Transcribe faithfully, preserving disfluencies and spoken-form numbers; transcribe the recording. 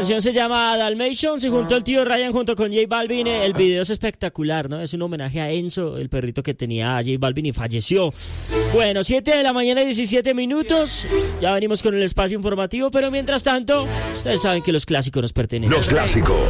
canción se llama Dalmatian, se juntó el tío Ryan junto con J Balvin. El video es espectacular, ¿no? Es un homenaje a Enzo, el perrito que tenía J Balvin y falleció. Bueno, siete de la mañana, diecisiete minutos. Ya venimos con el espacio informativo, pero mientras tanto, ustedes saben que los clásicos nos pertenecen. Los clásicos.